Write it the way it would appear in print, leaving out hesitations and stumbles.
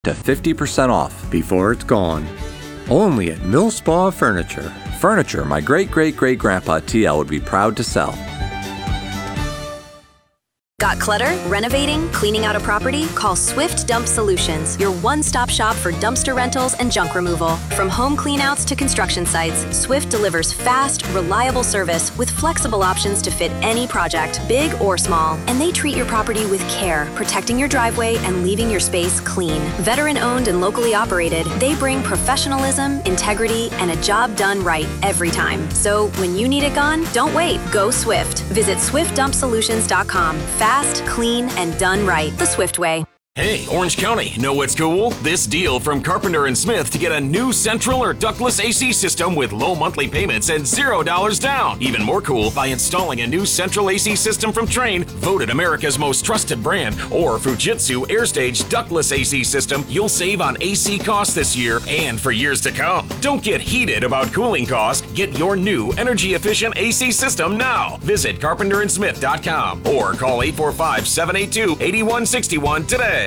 to 50% off before it's gone. Only at Millspaw Furniture. Furniture my great-great-great-grandpa TL would be proud to sell. Got clutter? Renovating? Cleaning out a property? Call Swift Dump Solutions, your one-stop shop for dumpster rentals and junk removal. From home cleanouts to construction sites, Swift delivers fast, reliable service with flexible options to fit any project, big or small. And they treat your property with care, protecting your driveway and leaving your space clean. Veteran-owned and locally operated, they bring professionalism, integrity, and a job done right every time. So when you need it gone, don't wait. Go Swift. Visit swiftdumpsolutions.com. Fast, clean, and done right the Swift way. Hey, Orange County, know what's cool? This deal from Carpenter & Smith to get a new central or ductless AC system with low monthly payments and $0 down. Even more cool, by installing a new central AC system from Trane, voted America's most trusted brand, or Fujitsu AirStage ductless AC system, you'll save on AC costs this year and for years to come. Don't get heated about cooling costs. Get your new energy-efficient AC system now. Visit carpenterandsmith.com or call 845-782-8161 today.